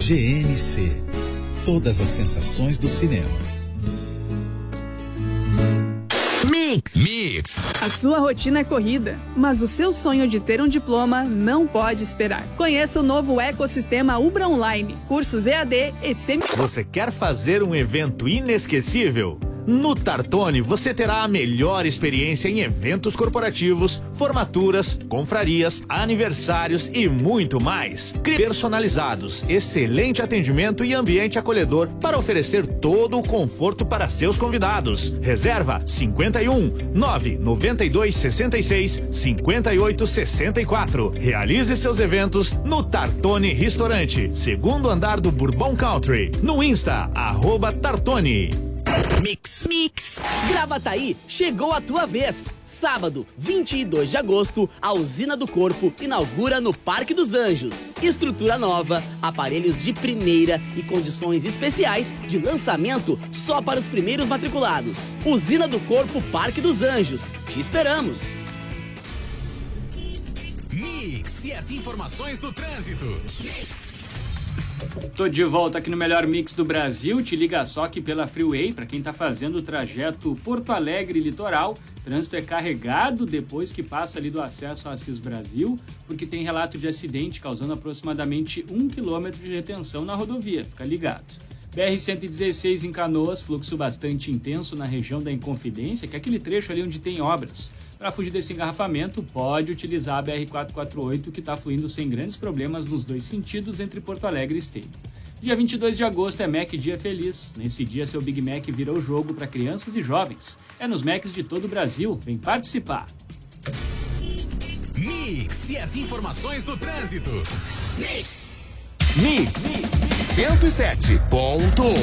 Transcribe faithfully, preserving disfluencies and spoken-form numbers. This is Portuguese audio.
G N C. Todas as sensações do cinema. Mix. Mix. A sua rotina é corrida, mas o seu sonho de ter um diploma não pode esperar. Conheça o novo ecossistema Ubra Online, cursos E A D e semi... Você quer fazer um evento inesquecível? No Tartone você terá a melhor experiência em eventos corporativos, formaturas, confrarias, aniversários e muito mais. Personalizados, excelente atendimento e ambiente acolhedor para oferecer todo o conforto para seus convidados. Reserva cinquenta e um, nove noventa e dois, sessenta e seis, cinquenta e oito, sessenta e quatro. Realize seus eventos no Tartone Restaurante, segundo andar do Bourbon Country. No Insta, arroba Tartone. Mix. Mix. Gravataí, chegou a tua vez. Sábado, vinte e dois de agosto, a Usina do Corpo inaugura no Parque dos Anjos. Estrutura nova, aparelhos de primeira e condições especiais de lançamento só para os primeiros matriculados. Usina do Corpo, Parque dos Anjos. Te esperamos. Mix e as informações do trânsito. Mix. Tô de volta aqui no melhor mix do Brasil. Te liga só que pela Freeway, para quem tá fazendo o trajeto Porto Alegre Litoral, trânsito é carregado depois que passa ali do acesso a Assis Brasil, porque tem relato de acidente causando aproximadamente um quilômetro de retenção na rodovia. Fica ligado. B R cento e dezesseis em Canoas, fluxo bastante intenso na região da Inconfidência, que é aquele trecho ali onde tem obras. Para fugir desse engarrafamento, pode utilizar a B R quatrocentos e quarenta e oito, que está fluindo sem grandes problemas nos dois sentidos entre Porto Alegre e Esteio. Dia vinte e dois de agosto é Mac Dia Feliz. Nesse dia, seu Big Mac vira o jogo para crianças e jovens. É nos Macs de todo o Brasil. Vem participar. Mix e as informações do trânsito. Mix. Mix cento e sete ponto um.